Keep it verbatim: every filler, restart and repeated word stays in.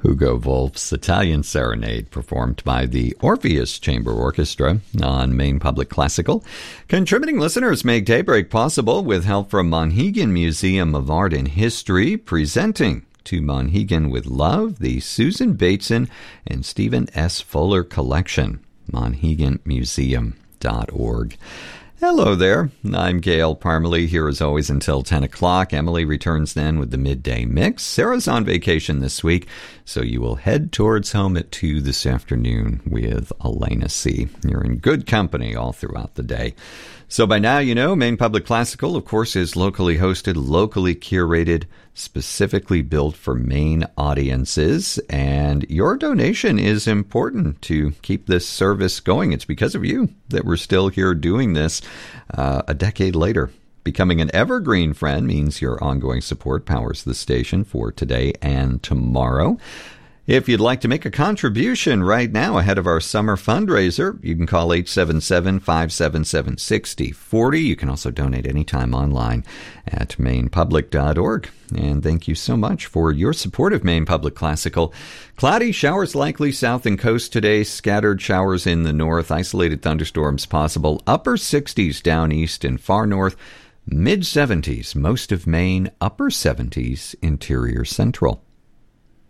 Hugo Wolf's Italian Serenade, performed by the Orpheus Chamber Orchestra on Maine Public Classical. Contributing listeners make Daybreak possible with help from Monhegan Museum of Art and History, presenting To Monhegan with Love, the Susan Bateson and Stephen S. Fuller Collection, monhegan museum dot org. Hello there. I'm Gail Parmalee, here as always until ten o'clock. Emily returns then with the midday mix. Sarah's on vacation this week, so you will head towards home at two this afternoon with Elena C. You're in good company all throughout the day. So by now, you know, Maine Public Classical, of course, is locally hosted, locally curated, specifically built for Maine audiences. And your donation is important to keep this service going. It's because of you that we're still here doing this uh, a decade later. Becoming an evergreen friend means your ongoing support powers the station for today and tomorrow. If you'd like to make a contribution right now ahead of our summer fundraiser, you can call eight seven seven, five seven seven, six zero four zero. You can also donate anytime online at maine public dot org. And thank you so much for your support of Maine Public Classical. Cloudy, showers likely south and coast today, scattered showers in the north, isolated thunderstorms possible, upper sixties down east and far north, mid seventies most of Maine, upper seventies interior central.